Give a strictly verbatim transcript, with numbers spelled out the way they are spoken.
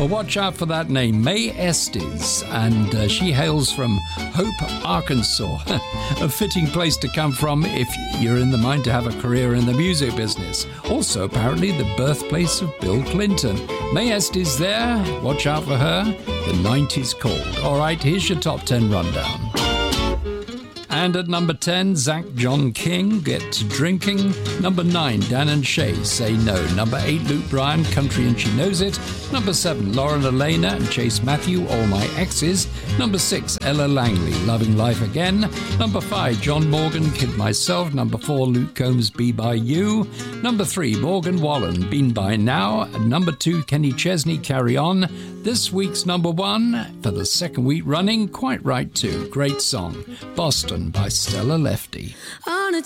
Well, watch out for that name, May Estes, and uh, she hails from Hope, Arkansas. A fitting place to come from if you're in the mind to have a career in the music business. Also, apparently, the birthplace of Bill Clinton. May Estes there. Watch out for her. The nineties called. All right, here's your top ten rundown. And at number ten, Zach John King, Get to Drinking. Number nine, Dan and Shay, Say No. Number eight, Luke Bryan, Country and She Knows It. Number seven, Lauren Elena and Chase Matthew, All My Exes. Number six, Ella Langley, Loving Life Again. Number five, John Morgan, Kid Myself. Number four, Luke Combs, Be By You. Number three, Morgan Wallen, Been By Now. And number two, Kenny Chesney, Carry On. This week's number one, for the second week running, quite right too. Great song, Boston by Stella Lefty. On a